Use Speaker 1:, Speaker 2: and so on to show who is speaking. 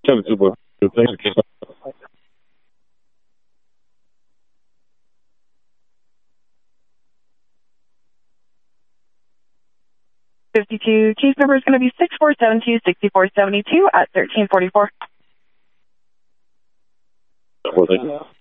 Speaker 1: 52. Case number is going to be 6472-6472 at 1344.